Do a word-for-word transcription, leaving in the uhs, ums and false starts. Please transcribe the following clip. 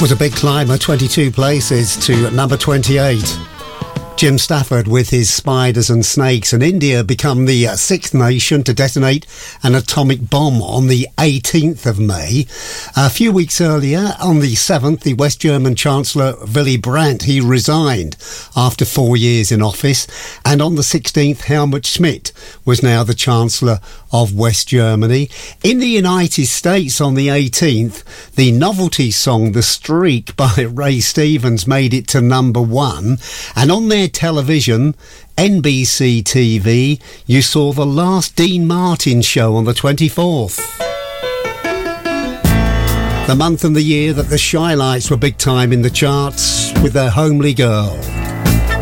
Was a big climber, twenty-two places to number twenty-eight. Jim Stafford with his Spiders and Snakes, and India become the uh, sixth nation to detonate an atomic bomb on the eighteenth of May. A few weeks earlier, on the seventh, the West German Chancellor Willy Brandt, he resigned after four years in office, and on the sixteenth, Helmut Schmidt was now the Chancellor of West Germany. In the United States on the eighteenth, the novelty song The Streak by Ray Stevens made it to number one, and on their television, N B C T V, you saw the last Dean Martin show on the twenty-fourth. The month and the year that the Shy Lights were big time in the charts with their Homely Girl.